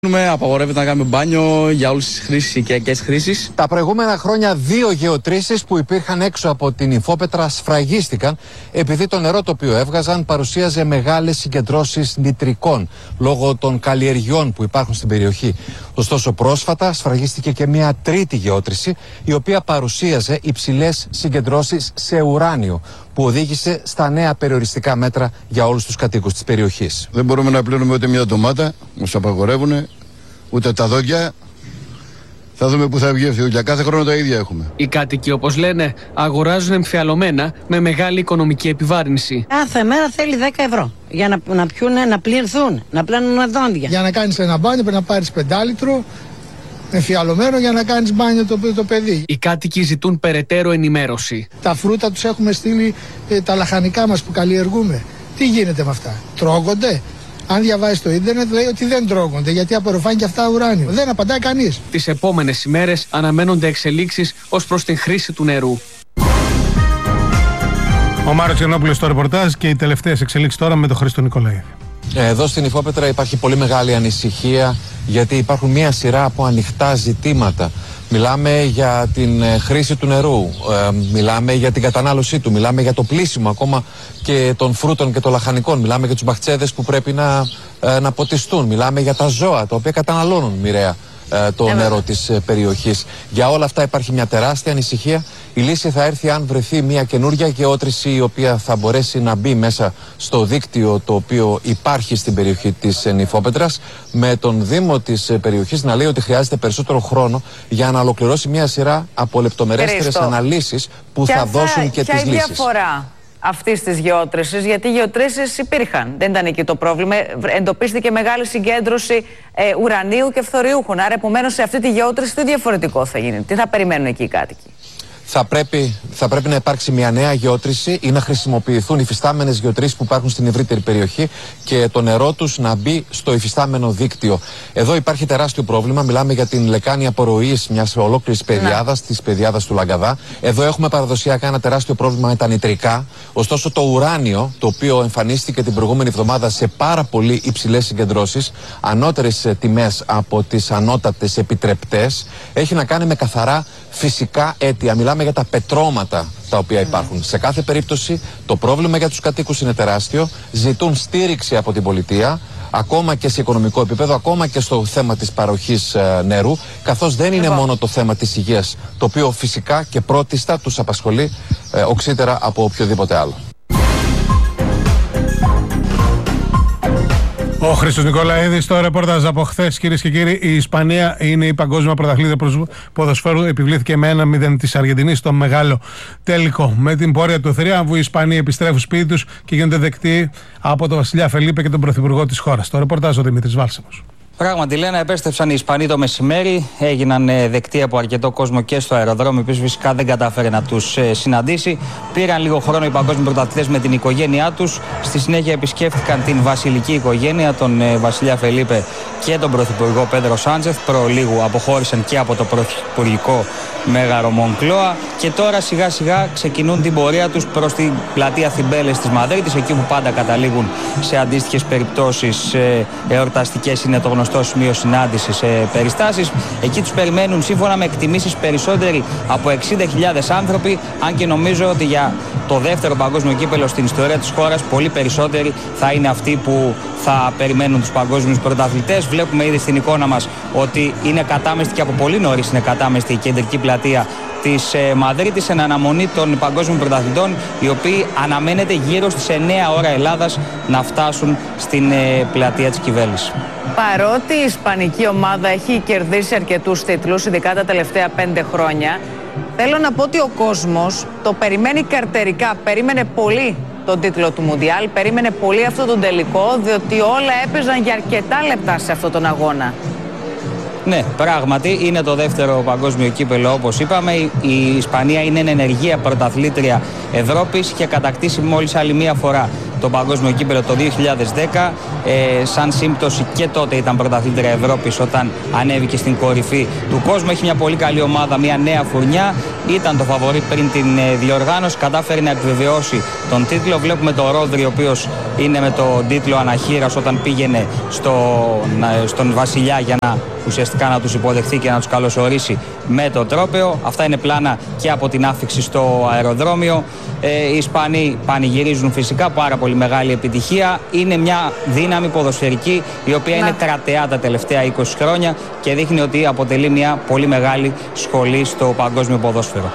Απαγορεύεται να κάνουμε μπάνιο για όλες τις χρήσεις, οικιακές χρήσεις. Τα προηγούμενα χρόνια 2 γεωτρήσεις που υπήρχαν έξω από την Νυμφόπετρα σφραγίστηκαν επειδή το νερό το οποίο έβγαζαν παρουσίαζε μεγάλες συγκεντρώσεις νητρικών λόγω των καλλιεργειών που υπάρχουν στην περιοχή. Ωστόσο πρόσφατα σφραγίστηκε και μια τρίτη γεώτρηση η οποία παρουσίαζε υψηλές συγκεντρώσεις σε ουράνιο που οδήγησε στα νέα περιοριστικά μέτρα για όλους τους κατοίκους της περιοχής. Δεν μπορούμε να πλύνουμε ούτε μια ντομάτα, μας απαγορεύουν, ούτε τα δόντια. Θα δούμε πού θα βγει αυτή η δουλειά. Κάθε χρόνο τα ίδια έχουμε. Οι κάτοικοι, όπως λένε, αγοράζουν εμφιαλωμένα με μεγάλη οικονομική επιβάρυνση. Κάθε μέρα θέλει 10 ευρώ για να πιούνε, να πλυνθούν, να πλένουν δόντια. Για να κάνεις ένα μπάνιο πρέπει να πάρεις 5 λίτρο εμφιαλωμένο για να κάνεις μπάνιο το παιδί. Οι κάτοικοι ζητούν περαιτέρω ενημέρωση. Τα φρούτα τους έχουμε στείλει, τα λαχανικά μας που καλλιεργούμε. Τι γίνεται με αυτά, τρώγονται? Αν διαβάζεις το ίντερνετ λέει ότι δεν τρώγονται γιατί απορροφάνε και αυτά ουράνιο. Δεν απαντάει κανείς. Τις επόμενες ημέρες αναμένονται εξελίξεις ως προς την χρήση του νερού. Ο Μάρος Γιαννόπουλος στο ρεπορτάζ και οι τελευταίες εξελίξεις τώρα με τον Χρήστο Νικολαίδη. Εδώ στην Νυμφόπετρα υπάρχει πολύ μεγάλη ανησυχία γιατί υπάρχουν μια σειρά από ανοιχτά ζητήματα. Μιλάμε για την χρήση του νερού, μιλάμε για την κατανάλωσή του, μιλάμε για το πλύσιμο ακόμα και των φρούτων και των λαχανικών, μιλάμε για τους μπαχτσέδες που πρέπει να ποτιστούν, μιλάμε για τα ζώα τα οποία καταναλώνουν μοιραία το νερό της περιοχής. Για όλα αυτά υπάρχει μια τεράστια ανησυχία. Η λύση θα έρθει αν βρεθεί μια καινούργια γεώτρηση η οποία θα μπορέσει να μπει μέσα στο δίκτυο το οποίο υπάρχει στην περιοχή της Νυμφόπετρας, με τον Δήμο της περιοχής να λέει ότι χρειάζεται περισσότερο χρόνο για να ολοκληρώσει μια σειρά από λεπτομερέστερες αναλύσεις που θα δώσουν και τις λύσεις. Ποια είναι η διαφορά αυτής της γεώτρησης? Γιατί οι γεωτρήσεις υπήρχαν, δεν ήταν εκεί το πρόβλημα. Εντοπίστηκε μεγάλη συγκέντρωση ουρανίου και φθοριούχων. Άρα, επομένως, σε αυτή τη γεώτρηση τι διαφορετικό θα γίνει? Τι θα περιμένουν εκεί οι κάτοικοι? Θα πρέπει να υπάρξει μια νέα γεώτρηση ή να χρησιμοποιηθούν οι υφιστάμενες γεωτρήσεις που υπάρχουν στην ευρύτερη περιοχή και το νερό τους να μπει στο υφιστάμενο δίκτυο. Εδώ υπάρχει τεράστιο πρόβλημα. Μιλάμε για την λεκάνη απορροής μιας ολόκληρης πεδιάδας, της πεδιάδας του Λαγκαδά. Εδώ έχουμε παραδοσιακά ένα τεράστιο πρόβλημα με τα νητρικά. Ωστόσο, το ουράνιο, το οποίο εμφανίστηκε την προηγούμενη εβδομάδα σε πάρα πολύ υψηλές συγκεντρώσεις, ανώτερες τιμές από τις ανώτατες επιτρεπτές, έχει να κάνει με καθαρά φυσικά αίτια. Μιλάμε για τα πετρώματα τα οποία υπάρχουν. Σε κάθε περίπτωση το πρόβλημα για τους κατοίκους είναι τεράστιο. Ζητούν στήριξη από την πολιτεία, ακόμα και σε οικονομικό επίπεδο, ακόμα και στο θέμα της παροχής νερού, καθώς δεν είναι μόνο το θέμα της υγείας, το οποίο φυσικά και πρώτιστα τους απασχολεί οξύτερα από οποιοδήποτε άλλο. Ο Χρήστος Νικολαίδης στο ρεπορτάζ από χθες, κυρίες και κύριοι. Η Ισπανία είναι η παγκόσμια πρωταθλήτρια ποδοσφαίρου. Επιβλήθηκε με 1-0 της Αργεντινής στο μεγάλο τελικό. Με την πορεία του θηρίαμβου, οι Ισπανοί επιστρέφουν σπίτι τους και γίνονται δεκτοί από τον βασιλιά Φελίπε και τον πρωθυπουργό της χώρας. Το ρεπορτάζ ο Δημήτρης Βάλσαμος. Πράγματι, λένε, επέστρεψαν οι Ισπανοί το μεσημέρι, έγιναν δεκτοί από αρκετό κόσμο και στο αεροδρόμιο, που φυσικά δεν κατάφερε να τους συναντήσει. Πήραν λίγο χρόνο οι παγκόσμιοι πρωταθλητές με την οικογένειά τους. Στη συνέχεια επισκέφθηκαν την βασιλική οικογένεια, τον βασιλιά Φελίπε και τον πρωθυπουργό Πέντρο Σάντσεθ. Προλίγου αποχώρησαν και από το πρωθυπουργικό μέγαρο Μονκλόα. Και τώρα σιγά σιγά ξεκινούν την πορεία τους προς την πλατεία Θιμπέλες της Μαδρίτης, εκεί που πάντα καταλήγουν σε αντίστοιχες περιπτώσεις εορταστικές. Είναι το γνωστό σημείο συνάντησης σε περιστάσεις. Εκεί τους περιμένουν, σύμφωνα με εκτιμήσεις, περισσότεροι από 60.000 άνθρωποι, αν και νομίζω ότι για το δεύτερο παγκόσμιο κύπελλο στην ιστορία της χώρας πολύ περισσότεροι θα είναι αυτοί που θα περιμένουν τους παγκόσμιους πρωταθλητές. Βλέπουμε ήδη στην εικόνα μας ότι είναι κατάμεστη και από πολύ νωρίς είναι κατάμεστη η κεντρική πλατεία της Μαδρίτης εν αναμονή των παγκόσμιων πρωταθλητών, οι οποίοι αναμένεται γύρω στις 9 ώρα Ελλάδας να φτάσουν στην πλατεία της Κιβέλης. Παρότι η ισπανική ομάδα έχει κερδίσει αρκετούς τίτλους, ειδικά τα τελευταία 5 χρόνια, θέλω να πω ότι ο κόσμος το περιμένει καρτερικά. Περίμενε πολύ τον τίτλο του Μουντιάλ, περίμενε πολύ αυτό τον τελικό, διότι όλα έπαιζαν για αρκετά λεπτά σε αυτόν τον αγώνα. Ναι, πράγματι είναι το δεύτερο παγκόσμιο κύπελλο, όπως είπαμε. Η Ισπανία είναι ενεργεία πρωταθλήτρια Ευρώπης και κατακτήσει μόλις άλλη μία φορά το παγκόσμιο κύπελλο το 2010. Σαν σύμπτωση και τότε ήταν πρωταθλήτρια Ευρώπης όταν ανέβηκε στην κορυφή του κόσμου. Έχει μια πολύ καλή ομάδα, μια νέα φουρνιά. Ήταν το φαβορί πριν την διοργάνωση. Κατάφερε να επιβεβαιώσει τον τίτλο. Βλέπουμε τον Ρόδρυ, ο οποίος είναι με τον τίτλο αναχείρας όταν πήγαινε στον Βασιλιά για να ουσιαστικά να τους υποδεχθεί και να τους καλωσορίσει με το τρόπαιο. Αυτά είναι πλάνα και από την άφιξη στο αεροδρόμιο. Οι Ισπανοί πανηγυρίζουν φυσικά, πάρα πολύ μεγάλη επιτυχία. Είναι μια δύναμη ποδοσφαιρική η οποία είναι κρατεά τα τελευταία 20 χρόνια και δείχνει ότι αποτελεί μια πολύ μεγάλη σχολή στο παγκόσμιο ποδόσφαιρο.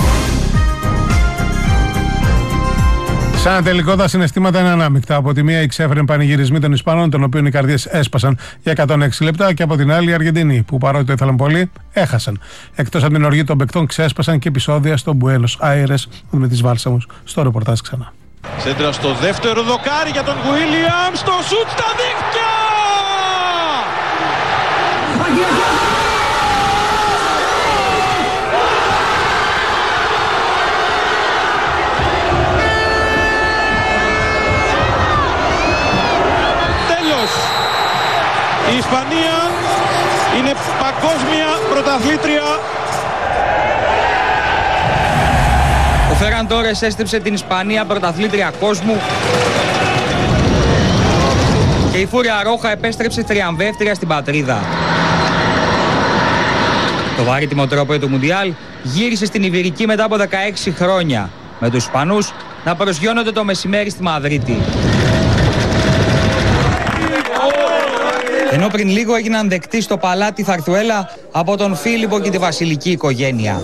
Σαν τελικό, τα συναισθήματα είναι ανάμεικτα. Από τη μία, οι ξέφρενοι πανηγυρισμοί των Ισπανών, των οποίων οι καρδιές έσπασαν για 106 λεπτά, και από την άλλη, οι Αργεντινοί, που παρότι το ήθελαν πολύ, έχασαν. Εκτός από την οργή των παικτών, ξέσπασαν και επεισόδια στο Μπουένος Άιρες με τις Βάλσαμους. Στο ρεπορτάζ ξανά. Σέντρα στο δεύτερο δοκάρι για τον Γουίλιαμ, στο σουτ στα δίχτυα! Η Ισπανία είναι παγκόσμια πρωταθλήτρια. Ο Φεράν Τόρες έστρεψε την Ισπανία πρωταθλήτρια κόσμου και η Φούρια Ρόχα επέστρεψε τριαμβεύτρια στην πατρίδα. Το βαρύτιμο τρόπαιο του Μουντιάλ γύρισε στην Ιβηρική μετά από 16 χρόνια, με τους Ισπανούς να προσγειώνονται το μεσημέρι στη Μαδρίτη. Ενώ πριν λίγο έγιναν δεκτοί στο παλάτι Θαρθουέλα από τον Φίλιππο και τη βασιλική οικογένεια.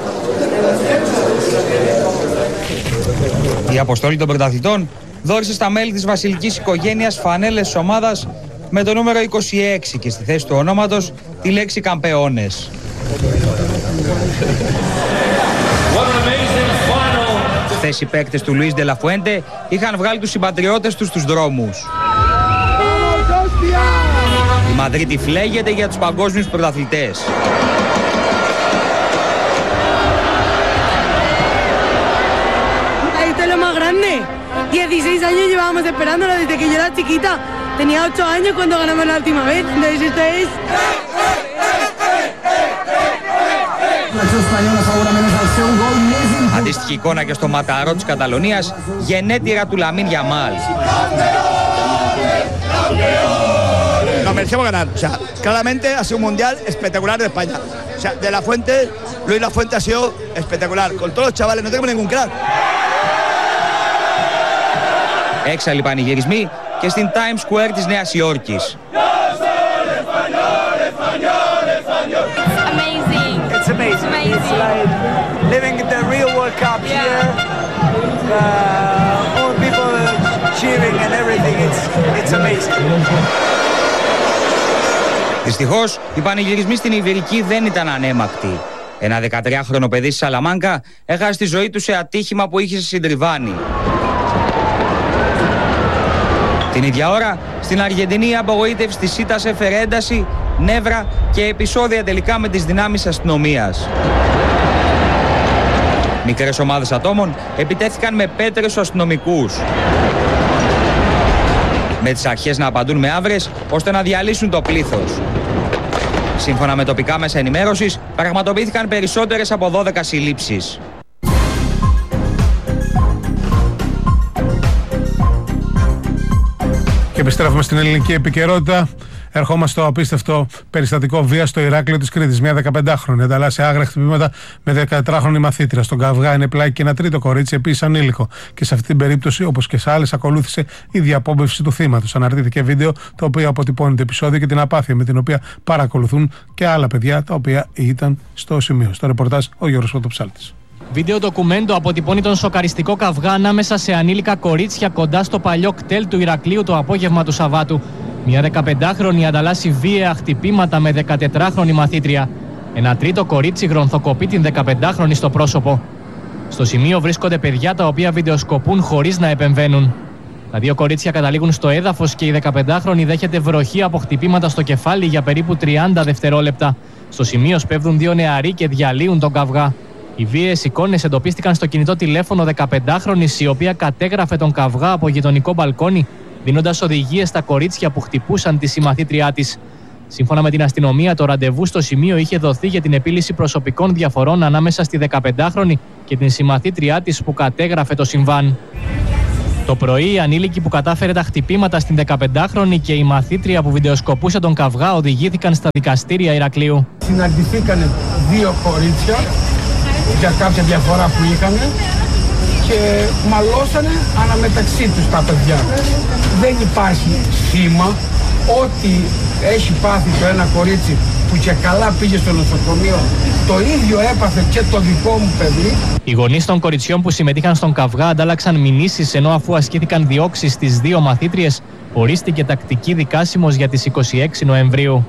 Η αποστολή των πρωταθλητών δόρισε στα μέλη της βασιλικής οικογένειας φανέλες της ομάδας με το νούμερο 26 και στη θέση του ονόματος τη λέξη Καμπεώνες. Χθες οι παίκτες του Λουίς Ντελαφουέντε είχαν βγάλει τους συμπατριώτες τους στους δρόμους. Η Μαδρίτη φλέγεται για τους παγκόσμιους πρωταθλητές. Esto es lo más grande. 16 años llevábamos esperándolo desde que yo era chiquita. Tenía 8 años cuando ganamos la última vez. Entonces esto es... Αντίστοιχη εικόνα και στο Ματαρό της Καταλωνίας, γενέτειρα του Λαμίν Γιαμάλ. Nos merecemos ganar. O sea, claramente ha sido un mundial espectacular de España. O sea, de la Fuente, Luis La Fuente ha sido espectacular. Con todos los chavales, no tenemos ningún crack. Έξαλλοι πανηγυρισμοί και στην Times Square της Νέας Υόρκης. Amazing. It's amazing. It's like living the real World Cup here. All people cheering and everything. It's amazing. Δυστυχώς, οι πανηγυρισμοί στην Ιβηρική δεν ήταν ανέμακτοι. Ένα 13χρονο παιδί στη Σαλαμάνκα έχασε τη ζωή του σε ατύχημα που είχε συντριβάνει. Την ίδια ώρα, στην Αργεντινή η απογοήτευση της ΣΥΤΑΣ έφερε ένταση, νεύρα και επεισόδια τελικά με τις δυνάμεις αστυνομίας. Μικρές ομάδες ατόμων επιτέθηκαν με πέτρες στους αστυνομικούς, με τις αρχές να απαντούν με άβρες ώστε να διαλύσουν το πλήθος. Σύμφωνα με τοπικά μέσα ενημέρωσης, πραγματοποιήθηκαν περισσότερες από 12 συλλήψεις. Και επιστρέφουμε στην ελληνική επικαιρότητα. Ερχόμαστε στο απίστευτο περιστατικό βία στο Ηράκλειο της Κρήτης. Μια 15χρονη ανταλλάσσει άγρα χτυπήματα με 14χρονη μαθήτρια. Στον καυγά είναι πλάγι και ένα τρίτο κορίτσι, επίσης ανήλικο. Και σε αυτή την περίπτωση, όπως και σε άλλες, ακολούθησε η διαπόμπευση του θύματος. Αναρτήθηκε βίντεο το οποίο αποτυπώνει το επεισόδιο και την απάθεια με την οποία παρακολουθούν και άλλα παιδιά τα οποία ήταν στο σημείο. Στο ρεπορτάζ ο Γιώργος Φωτοψάλτης. Βίντεο ντοκουμέντο αποτυπώνει τον σοκαριστικό καυγά ανάμεσα σε ανήλικα κορίτσια κοντά στο παλιό κτέλ του Ηρακλείου το απόγευμα του Σαββάτου. Μια 15χρονη ανταλλάσσει βίαια χτυπήματα με 14χρονη μαθήτρια. Ένα τρίτο κορίτσι γρονθοκοπεί την 15χρονη στο πρόσωπο. Στο σημείο βρίσκονται παιδιά τα οποία βιντεοσκοπούν χωρίς να επεμβαίνουν. Τα δύο κορίτσια καταλήγουν στο έδαφος και η 15χρονη δέχεται βροχή από χτυπήματα στο κεφάλι για περίπου 30 δευτερόλεπτα. Στο σημείο σπέβδουν δύο νεαροί και διαλύουν τον καυγά. Οι βίαιες εικόνες εντοπίστηκαν στο κινητό τηλέφωνο 15χρονης, η οποία κατέγραφε τον καυγά από γειτονικό μπαλκόνι, δίνοντας οδηγίες στα κορίτσια που χτυπούσαν τη συμμαθήτριά της. Σύμφωνα με την αστυνομία, το ραντεβού στο σημείο είχε δοθεί για την επίλυση προσωπικών διαφορών ανάμεσα στη 15χρονη και την συμμαθήτριά της που κατέγραφε το συμβάν. Το πρωί, οι ανήλικοι που κατάφερε τα χτυπήματα στην 15χρονη και η μαθήτρια που βιντεοσκοπούσε τον καυγά οδηγήθηκαν στα δικαστήρια Ηρακλείου. Συναντηθήκανε δύο κορίτσια για κάποια διαφορά που είχαν και μαλώσανε αναμεταξύ τους τα παιδιά. Δεν υπάρχει θύμα. Ό,τι έχει πάθει το ένα κορίτσι που και καλά πήγε στο νοσοκομείο, το ίδιο έπαθε και το δικό μου παιδί. Οι γονείς των κοριτσιών που συμμετείχαν στον καυγά αντάλλαξαν μηνύσεις, ενώ αφού ασκήθηκαν διώξεις στις δύο μαθήτριες, ορίστηκε τακτική δικάσιμος για τις 26 Νοεμβρίου.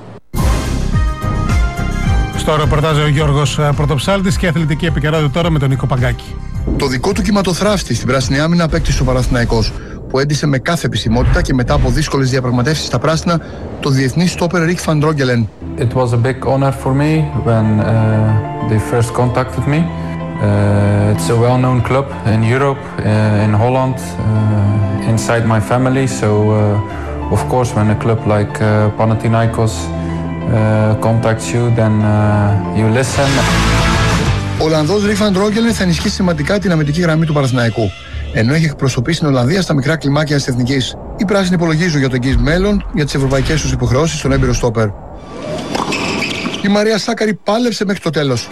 Στο ρεπορτάζ ο Γιώργος Πρωτοψάλτης και αθλητική επικαιρότητα τώρα με τον Νίκο Παγκάκη. Το δικό του κυματοθράφστη στην πράσινη άμυνα απέκτησε ο Παναθηναϊκός, που έντισε με κάθε επισημότητα και μετά από δύσκολες διαπραγματεύσεις στα πράσινα το διεθνή στόπερ Rik van Drongelen. It was a big honor for me when they first contacted me. It's a well-known club in Europe, in Holland, inside my family. So, of course, when a club like Panathinaikos contacts you, then you listen. Ο Ολλανδός Rik van Drongelen θα ενισχύσει σημαντικά την αμυντική γραμμή του Παναθηναϊκού, ενώ έχει εκπροσωπήσει την Ολλανδία στα μικρά κλιμάκια της εθνικής. Οι πράσινοι υπολογίζουν για το εγγύς μέλλον για τις ευρωπαϊκές τους υποχρεώσεις στον έμπειρο στόπερ. Η Μαρία Σάκαρη πάλεψε μέχρι το τέλος.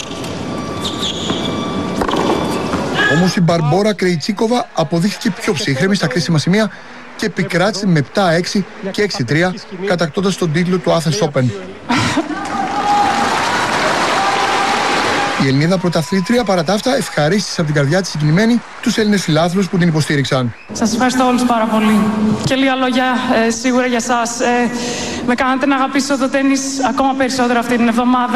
Όμως η Μπαρμπόρα Κρεϊτσίκοβα αποδείχθηκε πιο ψύχρεμη στα κρίσιμα σημεία και επικράτησε με 7-6 και 6-3, κατακτώντας τον τίτλο του Athens Open. Η Ελληνίδα πρωταθλήτρια παρά τα αυτά ευχαρίστησε από την καρδιά της συγκινημένη τους Έλληνες φιλάθλους που την υποστήριξαν. Σας ευχαριστώ όλους πάρα πολύ. Και λίγα λόγια σίγουρα για σας. Με κάνατε να αγαπήσω το τένις ακόμα περισσότερο αυτή την εβδομάδα.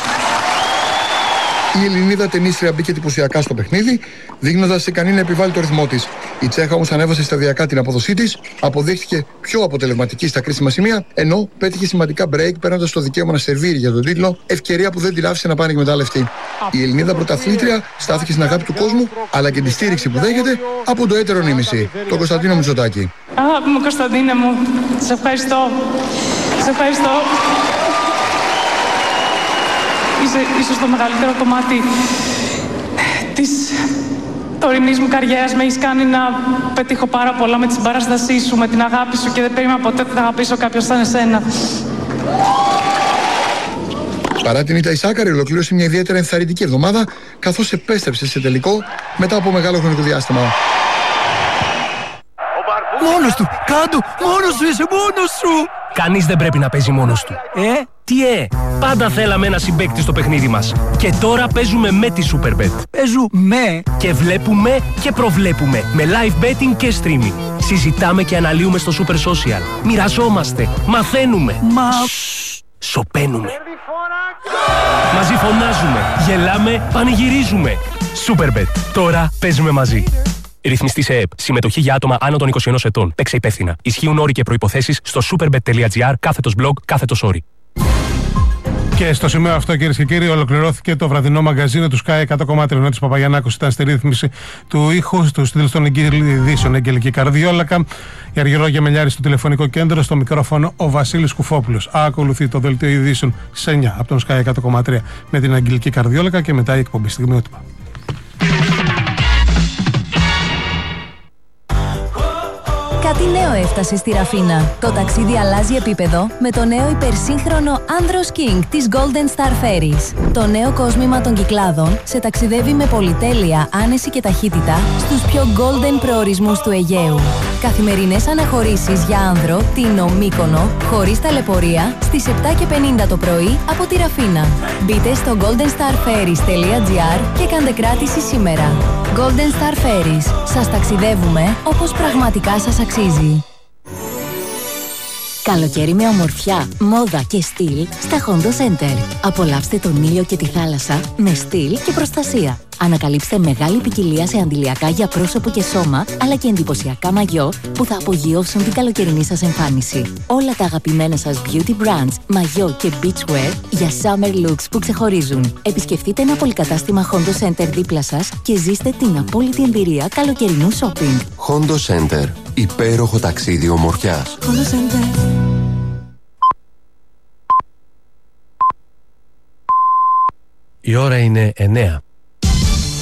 Η Ελληνίδα τενίστρια μπήκε εντυπωσιακά στο παιχνίδι, δείχνοντας σε κανεί να επιβάλλει το ρυθμό της. Η Τσέχα όμως ανέβασε σταδιακά την απόδοσή της, αποδείχθηκε πιο αποτελεσματική στα κρίσιμα σημεία, ενώ πέτυχε σημαντικά break παίρνοντας το δικαίωμα να σερβίρει για τον τίτλο, ευκαιρία που δεν την άφησε να πάνε εκμετάλλευτη. Η Ελληνίδα πρωταθλήτρια στάθηκε στην αγάπη του κόσμου, αλλά και τη στήριξη που δέχεται από το έτερο νήμιση, τον Κωνσταντίνο Μητσοτάκη. Αγάπη μου, Κωνσταντίνε μου, σε ευχαριστώ. Σε ευχαριστώ. Είσαι ίσως το μεγαλύτερο κομμάτι της τωρινής μου καριέρας. Με έχεις κάνει να πετύχω πάρα πολλά με τη συμπαράστασή σου, με την αγάπη σου και δεν περίμενα ποτέ ότι θα αγαπήσω κάποιον σαν εσένα. Παρά την ήττα, η Σάκαρη ολοκλήρωσε μια ιδιαίτερα ενθαρρυντική εβδομάδα, καθώς επέστρεψε σε τελικό μετά από μεγάλο χρονικό διάστημα. Μόνος του! Κάντο! Μόνος σου! Είσαι μόνος σου! Κανείς δεν πρέπει να παίζει μόνος του. Τι πάντα θέλαμε ένα συμπαίκτη στο παιχνίδι μας. Και τώρα παίζουμε με τη Superbet. Παίζουμε! Και βλέπουμε και προβλέπουμε με live betting και streaming. Συζητάμε και αναλύουμε στο Super Social. Μοιραζόμαστε, μαθαίνουμε. Σωπαίνουμε. Μαζί φωνάζουμε, γελάμε, πανηγυρίζουμε. Superbet. Τώρα παίζουμε μαζί. Ρυθμιστή σε ΕΕΠ. Συμμετοχή για άτομα άνω των 21 ετών. Παίξε υπεύθυνα. Ισχύουν όροι και προϋποθέσεις στο superbet.gr/blog/όροι. Και στο σημείο αυτό, κυρίες και κύριοι, ολοκληρώθηκε το βραδινό μαγκαζίνο του Sky 100,3. Ο Νότης Παπαγιαννάκος ήταν στη ρύθμιση του ήχου, στους τίτλους των ειδήσεων Αγγελική Καρδιόλακα, η Αργυρόγια Μελιάρη στο τηλεφωνικό κέντρο, στο μικρόφωνο ο Βασίλης Κουφόπουλος. Ακολουθεί το δελτίο ειδήσεων στις 9 από τον Sky 100,3 με την Αγγελική Καρδιόλακα και μετά η εκπομπή Στιγμιότυπα. Κάτι νέο έφτασε στη Ραφίνα. Το ταξίδι αλλάζει επίπεδο με το νέο υπερσύγχρονο Andros King της Golden Star Ferries. Το νέο κόσμημα των Κυκλάδων σε ταξιδεύει με πολυτέλεια, άνεση και ταχύτητα στους πιο golden προορισμούς του Αιγαίου. Καθημερινές αναχωρήσεις για άνδρο, Τίνο, Μύκονο, χωρίς ταλαιπωρία, στις 7:50 το πρωί από τη Ραφίνα. Μπείτε στο goldenstarferries.gr και κάντε κράτηση σήμερα. Golden Star Ferries. Σας ταξιδεύουμε όπως πραγματικά σας αξίζει. Καλοκαίρι με ομορφιά, μόδα και στυλ στα Hondo Center. Απολαύστε τον ήλιο και τη θάλασσα με στυλ και προστασία. Ανακαλύψτε μεγάλη ποικιλία σε αντιλιακά για πρόσωπο και σώμα, αλλά και εντυπωσιακά μαγιό που θα απογειώσουν την καλοκαιρινή σας εμφάνιση. Όλα τα αγαπημένα σας beauty brands, μαγιό και beachwear για summer looks που ξεχωρίζουν. Επισκεφτείτε ένα πολυκατάστημα Hondo Center δίπλα σας και ζήστε την απόλυτη εμπειρία καλοκαιρινού shopping. Hondo Center. Υπέροχο ταξίδι ομορφιάς. Hondo Center. Η ώρα είναι 9.